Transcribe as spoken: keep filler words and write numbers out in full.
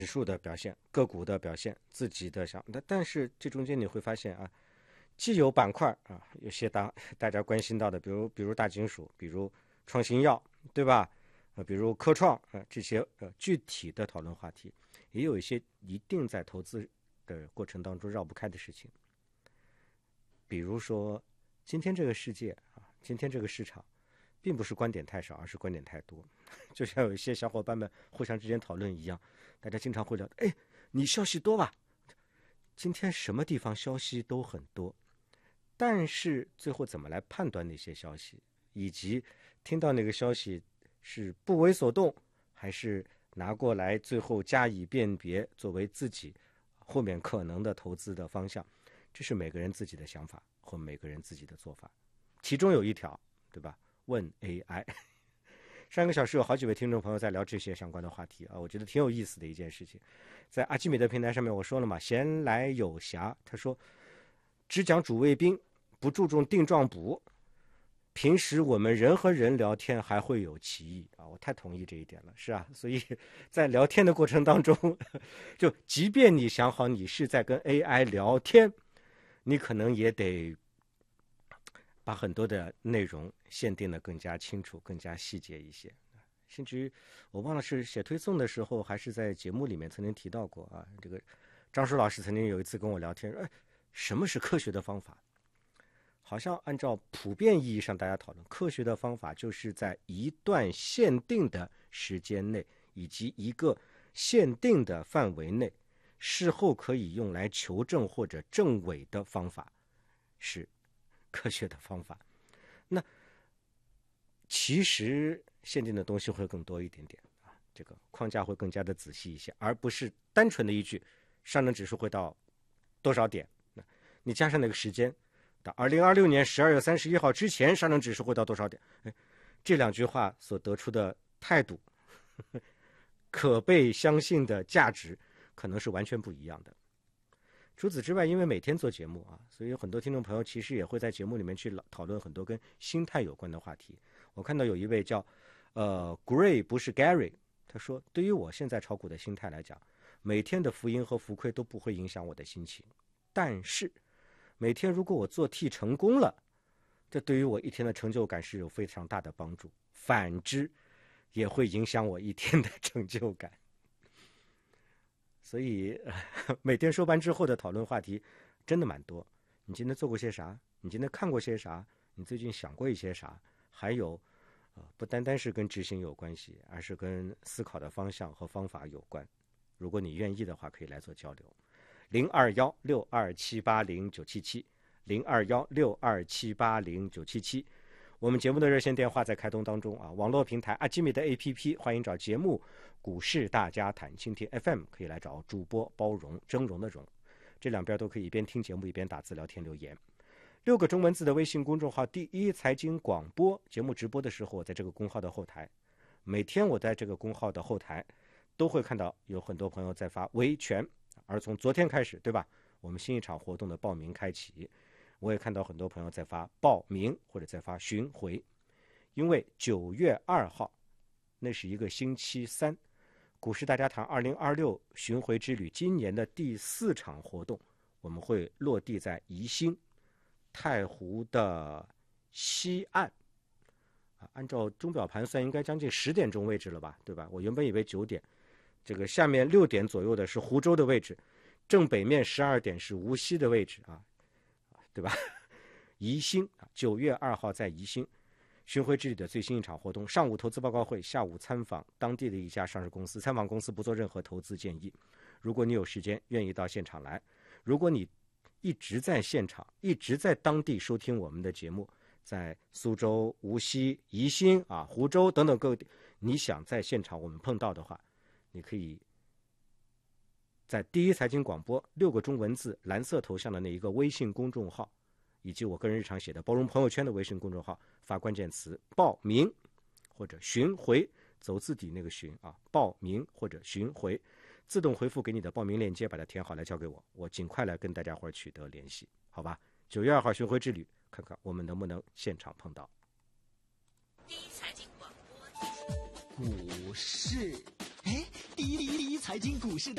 指数的表现、个股的表现、自己的想，但但是这中间你会发现啊，既有板块啊，有些大大家关心到的，比如比如大金属，比如创新药，对吧？呃，比如科创啊、呃、这些呃具体的讨论话题，也有一些一定在投资的过程当中绕不开的事情，比如说今天这个世界啊，今天这个市场。并不是观点太少，而是观点太多。就像有一些小伙伴们互相之间讨论一样，大家经常会聊，哎，你消息多吧？今天什么地方消息都很多，但是最后怎么来判断那些消息，以及听到那个消息是不为所动，还是拿过来最后加以辨别，作为自己后面可能的投资的方向，这是每个人自己的想法和每个人自己的做法。其中有一条，对吧？问 A I， 上个小时有好几位听众朋友在聊这些相关的话题啊，我觉得挺有意思的一件事情。在阿基米德平台上面我说了嘛，闲来有暇，他说只讲主谓宾，不注重定状补。平时我们人和人聊天还会有歧义啊，我太同意这一点了，是啊，所以在聊天的过程当中，就即便你想好你是在跟 A I 聊天，你可能也得把很多的内容限定的更加清楚、更加细节一些，甚至于我忘了是写推送的时候，还是在节目里面曾经提到过啊。这个张叔老师曾经有一次跟我聊天，哎，什么是科学的方法？好像按照普遍意义上大家讨论，科学的方法就是在一段限定的时间内，以及一个限定的范围内，事后可以用来求证或者证伪的方法，是科学的方法。那其实限定的东西会更多一点点啊，这个框架会更加的仔细一些，而不是单纯的一句上证指数会到多少点，你加上那个时间，到二零二六年十二月三十一号之前上证指数会到多少点，哎，这两句话所得出的态度呵呵可被相信的价值可能是完全不一样的。除此之外，因为每天做节目啊，所以有很多听众朋友其实也会在节目里面去讨论很多跟心态有关的话题。我看到有一位叫呃 Gray 不是 Gary， 他说对于我现在炒股的心态来讲，每天的浮盈和浮亏都不会影响我的心情，但是每天如果我做 T 成功了，这对于我一天的成就感是有非常大的帮助，反之也会影响我一天的成就感。所以每天收班之后的讨论话题真的蛮多，你今天做过些啥，你今天看过些啥，你最近想过一些啥，还有、呃、不单单是跟执行有关系，而是跟思考的方向和方法有关。如果你愿意的话，可以来做交流。零二幺六二七八零九七七，零二幺六二七八零九七七。我们节目的热线电话在开通当中啊，网络平台阿基米的 A P P 欢迎找节目股市大家谈，蜻蜓 F M 可以来找主播包容峥嵘的嵘，这两边都可以一边听节目一边打字聊天留言。六个中文字的微信公众号第一财经广播，节目直播的时候我在这个公号的后台，每天我在这个公号的后台都会看到有很多朋友在发维权，而从昨天开始，对吧，我们新一场活动的报名开启，我也看到很多朋友在发报名或者在发巡回，因为九月二号那是一个星期三，股市大家谈二零二六巡回之旅今年的第四场活动，我们会落地在宜兴太湖的西岸，按照钟表盘算应该将近十点钟位置了吧，对吧？我原本以为九点，这个下面六点左右的是湖州的位置，正北面十二点是无锡的位置啊，对吧？宜兴九月二号在宜兴巡回之旅的最新一场活动，上午投资报告会，下午参访当地的一家上市公司，参访公司不做任何投资建议。如果你有时间愿意到现场来，如果你一直在现场一直在当地收听我们的节目，在苏州、无锡、宜兴啊、湖州等等各地，你想在现场我们碰到的话，你可以在第一财经广播六个中文字蓝色头像的那一个微信公众号，以及我个人日常写的包容朋友圈的微信公众号，发关键词报名或者巡回，走字底那个巡啊，报名或者巡回，自动回复给你的报名链接，把它填好来交给我，我尽快来跟大家伙取得联系，好吧？九月二号巡回之旅，看看我们能不能现场碰到。 第一财经广播，股市哎，第一第一第一财经股市。